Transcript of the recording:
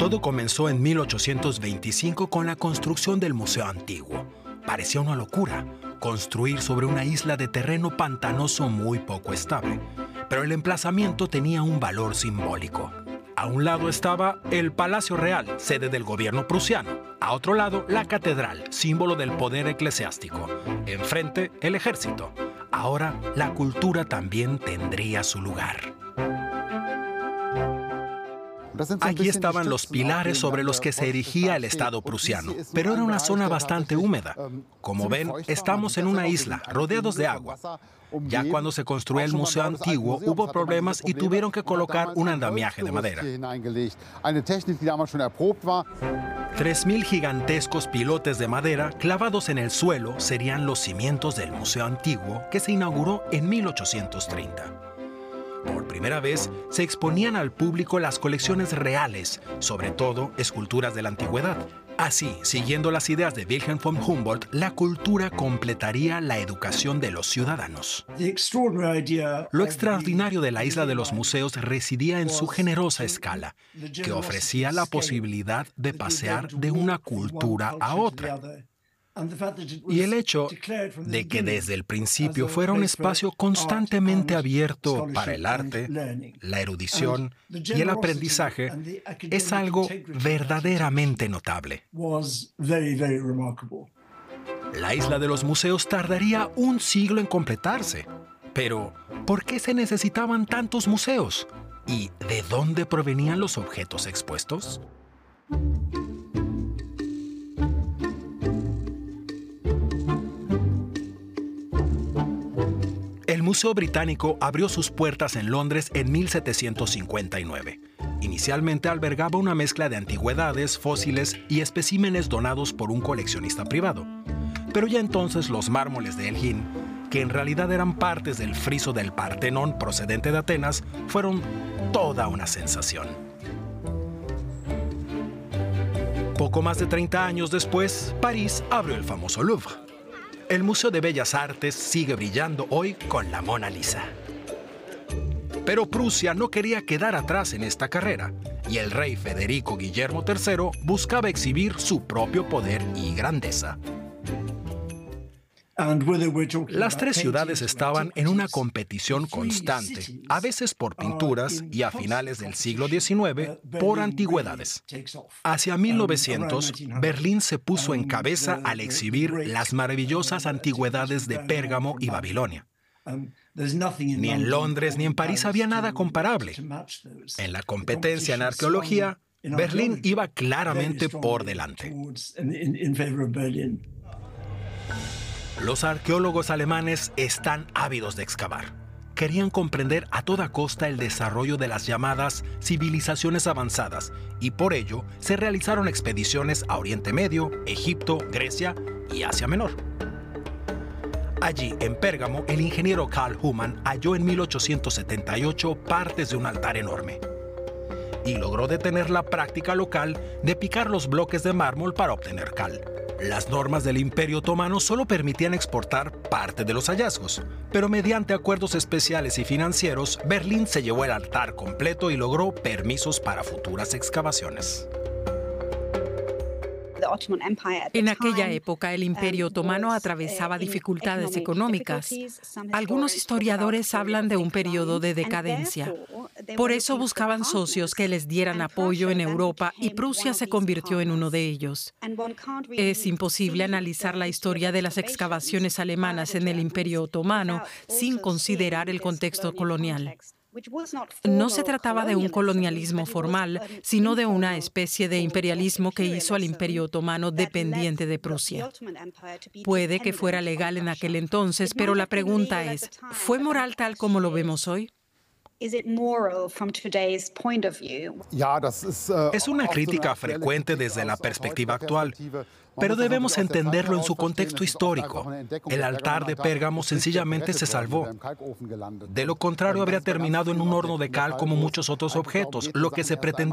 Todo comenzó en 1825 con la construcción del Museo Antiguo. Parecía una locura construir sobre una isla de terreno pantanoso muy poco estable, pero el emplazamiento tenía un valor simbólico. A un lado estaba el Palacio Real, sede del gobierno prusiano. A otro lado, la catedral, símbolo del poder eclesiástico. Enfrente, el ejército. Ahora, la cultura también tendría su lugar. Allí estaban los pilares sobre los que se erigía el Estado prusiano, pero era una zona bastante húmeda. Como ven, estamos en una isla, rodeados de agua. Ya cuando se construía el Museo Antiguo, hubo problemas y tuvieron que colocar un andamiaje de madera. 3.000 gigantescos pilotes de madera clavados en el suelo serían los cimientos del Museo Antiguo, que se inauguró en 1830. Por primera vez, se exponían al público las colecciones reales, sobre todo esculturas de la antigüedad. Así, siguiendo las ideas de Wilhelm von Humboldt, la cultura completaría la educación de los ciudadanos. Lo extraordinario de la Isla de los Museos residía en su generosa escala, que ofrecía la posibilidad de pasear de una cultura a otra. Y el hecho de que desde el principio fuera un espacio constantemente abierto para el arte, la erudición y el aprendizaje es algo verdaderamente notable. La Isla de los Museos tardaría un siglo en completarse. Pero, ¿por qué se necesitaban tantos museos? ¿Y de dónde provenían los objetos expuestos? El Museo Británico abrió sus puertas en Londres en 1759. Inicialmente albergaba una mezcla de antigüedades, fósiles y especímenes donados por un coleccionista privado. Pero ya entonces los mármoles de Elgin, que en realidad eran partes del friso del Partenón procedente de Atenas, fueron toda una sensación. Poco más de 30 años después, París abrió el famoso Louvre. El Museo de Bellas Artes sigue brillando hoy con la Mona Lisa. Pero Prusia no quería quedar atrás en esta carrera, y el rey Federico Guillermo III buscaba exhibir su propio poder y grandeza. Las tres ciudades estaban en una competición constante, a veces por pinturas y a finales del siglo XIX por antigüedades. Hacia 1900, Berlín se puso en cabeza al exhibir las maravillosas antigüedades de Pérgamo y Babilonia. Ni en Londres ni en París había nada comparable. En la competencia en arqueología, Berlín iba claramente por delante. Los arqueólogos alemanes están ávidos de excavar. Querían comprender a toda costa el desarrollo de las llamadas civilizaciones avanzadas y por ello se realizaron expediciones a Oriente Medio, Egipto, Grecia y Asia Menor. Allí, en Pérgamo, el ingeniero Karl Humann halló en 1878 partes de un altar enorme y logró detener la práctica local de picar los bloques de mármol para obtener cal. Las normas del Imperio Otomano solo permitían exportar parte de los hallazgos, pero mediante acuerdos especiales y financieros, Berlín se llevó el altar completo y logró permisos para futuras excavaciones. En aquella época, el Imperio Otomano atravesaba dificultades económicas. Algunos historiadores hablan de un periodo de decadencia. Por eso buscaban socios que les dieran apoyo en Europa y Prusia se convirtió en uno de ellos. Es imposible analizar la historia de las excavaciones alemanas en el Imperio Otomano sin considerar el contexto colonial. No se trataba de un colonialismo formal, sino de una especie de imperialismo que hizo al Imperio Otomano dependiente de Prusia. Puede que fuera legal en aquel entonces, pero la pregunta es, ¿fue moral tal como lo vemos hoy? Es una crítica frecuente desde la perspectiva actual, pero debemos entenderlo en su contexto histórico. El altar de Pérgamo sencillamente se salvó. De lo contrario, habría terminado en un horno de cal como muchos otros objetos. Lo que se pretendía